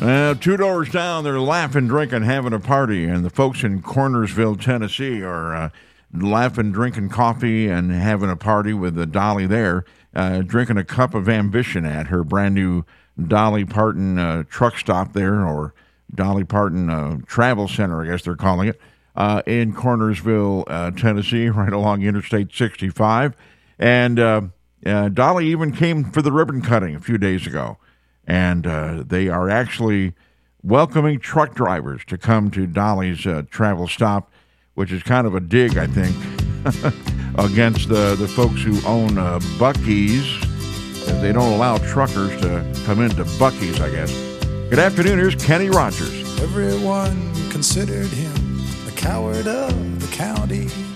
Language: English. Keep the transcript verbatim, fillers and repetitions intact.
Uh, two doors down, they're laughing, drinking, having a party, and the folks in Cornersville, Tennessee, are uh, laughing, drinking coffee, and having a party with the Dolly there, uh, drinking a cup of ambition at her brand new Dolly Parton uh, truck stop there, or Dolly Parton uh, Travel Center, I guess they're calling it, uh, in Cornersville, uh, Tennessee, right along Interstate sixty-five. And uh, uh, Dolly even came for the ribbon cutting a few days ago. And uh, they are actually welcoming truck drivers to come to Dolly's uh, travel stop, which is kind of a dig, I think, against the, the folks who own uh, Buc-ee's. They don't allow truckers to come into Buc-ee's, I guess. Good afternoon. Here's Kenny Rogers. Everyone considered him the coward of the county.